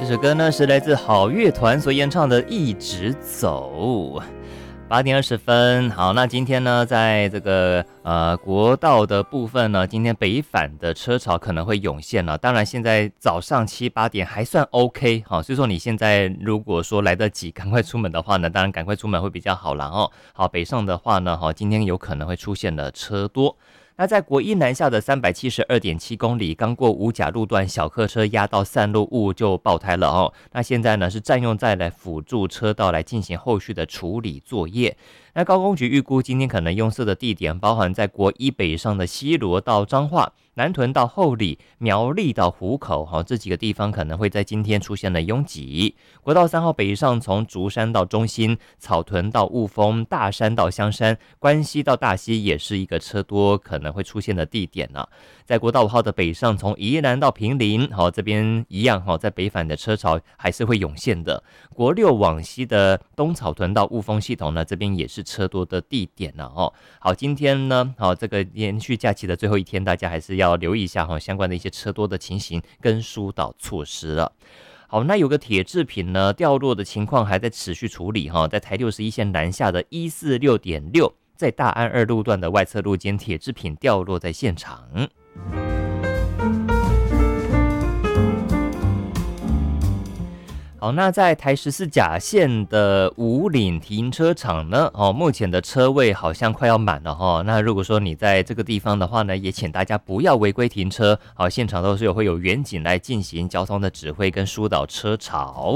这首歌呢是来自好乐团所演唱的《一直走》。8点20分，好，那今天呢，在这个国道的部分呢，今天北返的车潮可能会涌现了。当然，现在早上7、8点还算 OK， 好，所以说你现在如果说来得及赶快出门的话呢，当然赶快出门会比较好啦哦。好，北上的话呢，今天有可能会出现了车多。那在国一南下的372.7公里，刚过五甲路段，小客车压到散落物就爆胎了哦。那现在呢是占用在来辅助车道来进行后续的处理作业。那高工局预估今天可能用色的地点包含在国一北上的西螺到彰化、南屯到后里、苗栗到湖口，这几个地方可能会在今天出现了拥挤。国道3号北上从竹山到中心、草屯到雾峰、大山到香山、关西到大溪也是一个车多可能会出现的地点了。在国道5号的北上从宜兰到坪林，这边一样，在北返的车潮还是会涌现的。国6往西的东草屯到雾峰系统呢，这边也是车多的地点了哦。好，今天呢，这个连续假期的最后一天，大家还是要留意一下相关的一些车多的情形跟疏导措施了。好，那有个铁制品呢掉落的情况还在持续处理在台61线南下的146.6，在大安2路段的外侧路间铁制品掉落在现场。好，那在台14甲线的五岭停车场呢，目前的车位好像快要满了那如果说你在这个地方的话呢，也请大家不要违规停车。好，现场都是会有员警来进行交通的指挥跟疏导车潮。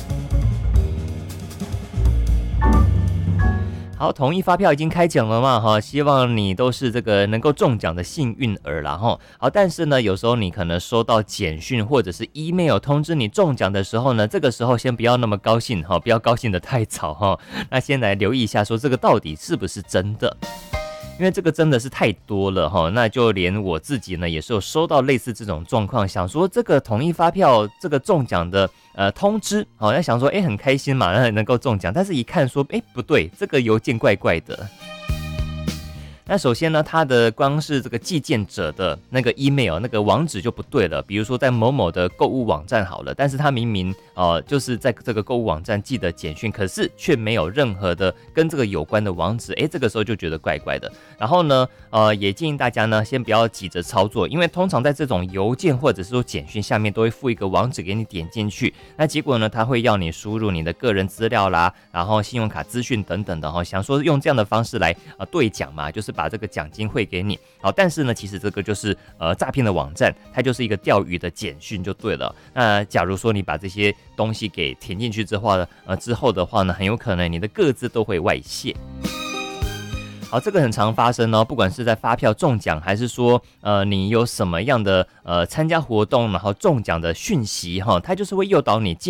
好，统一发票已经开奖了嘛，希望你都是这个能够中奖的幸运儿啦好，但是呢，有时候你可能收到简讯或者是 email 通知你中奖的时候呢，这个时候先不要那么高兴不要高兴得太早那先来留意一下，说这个到底是不是真的。因为这个真的是太多了那就连我自己呢也是有收到类似这种状况，想说这个统一发票这个中奖的通知那想说很开心嘛，那能够中奖，但是一看说不对，这个邮件怪怪的。那首先呢，它的光是这个寄件者的那个 email 那个网址就不对了，比如说在某某的购物网站好了，但是它明明就是在这个购物网站寄的简讯，可是却没有任何的跟这个有关的网址，这个时候就觉得怪怪的。然后呢，也建议大家呢先不要急着操作，因为通常在这种邮件或者是说简讯下面都会附一个网址给你点进去，那结果呢，它会要你输入你的个人资料啦，然后信用卡资讯等等的想说用这样的方式来兑奖嘛，就是把这个奖金汇给你。好，但是呢，其实这个就是诈骗的网站，它就是一个钓鱼的简讯就对了。那假如说你把这些东西给填进去之后的话呢，很有可能你的个资都会外泄。好，这个很常发生不管是在发票中奖，还是说你有什么样的参加活动然后中奖的讯息它就是会诱导你进